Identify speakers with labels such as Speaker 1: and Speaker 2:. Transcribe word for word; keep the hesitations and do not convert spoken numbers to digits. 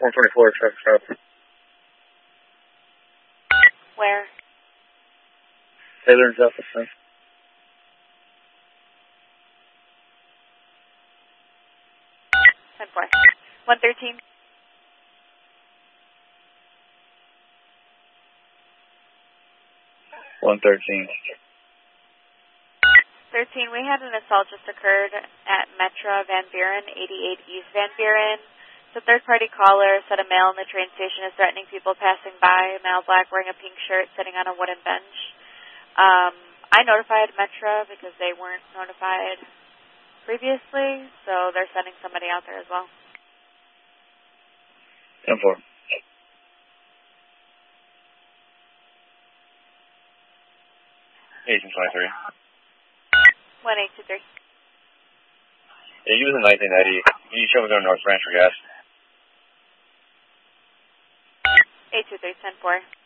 Speaker 1: one twenty-four, traffic stop.
Speaker 2: Where?
Speaker 1: Taylor and Jefferson.
Speaker 2: ten four. one thirteen.
Speaker 1: one thirteen.
Speaker 2: thirteen, we had an assault just occurred at Metra Van Buren, eighty-eight East Van Buren. It's a third-party caller said a male in the train station is threatening people passing by. A male black wearing a pink shirt sitting on a wooden bench. Um, I notified Metra because they weren't notified previously, so they're sending somebody out there as well.
Speaker 1: ten four. Agent twenty-three.
Speaker 2: one eight two three.
Speaker 1: Yeah, he was in nineteen ninety. He showed me going North Branch for gas.
Speaker 2: eight two three, ten four.